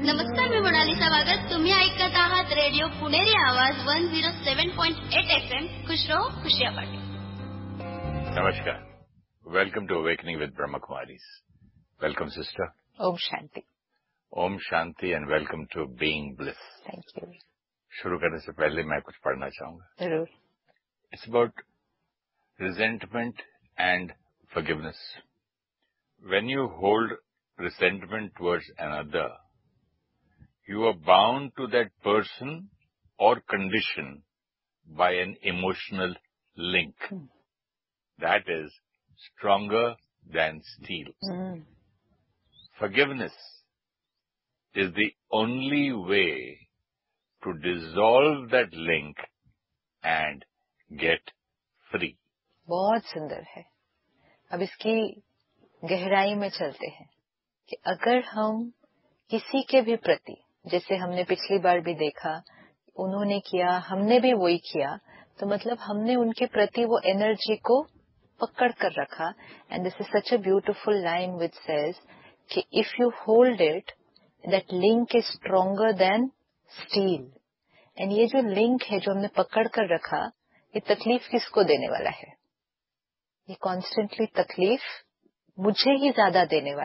नमस्कार, मी मोनालिसा वागत. तुम्ही ऐकत आहात रेडिओ पुणेरी आवाज 107.8 FM. खुश रहो, खुशियां बांटो. Namaskar. Welcome to Awakening with Brahma Kumaris. Welcome, sister. Om Shanti. Om Shanti and welcome to Being Bliss. Thank you. शुरू करने से पहले मैं कुछ पढ़ना चाहूंगा. जरूर. It's about resentment and forgiveness. When you hold resentment towards another, you are bound to that person or condition by an emotional link. That is stronger than steel. Forgiveness is the only way to dissolve that link and get free. बहुत सुंदर है. अब इसकी गहराई में चलते हैं कि अगर हम किसी के भी प्रति, जैसे हमने पिछली बार भी देखा, उन्होंने किया, हमने भी वही किया, तो मतलब हमने उनके प्रति वो एनर्जी को पकड़ कर रखा. And this is such a beautiful line which says कि if you hold it, that link is stronger then steel. And ये जो लिंक है जो हमने पकड़ कर रखा, ये तकलीफ किसको देने वाला है? ये कॉन्स्टेंटली तकलीफ मुझे ही ज्यादा देने वाला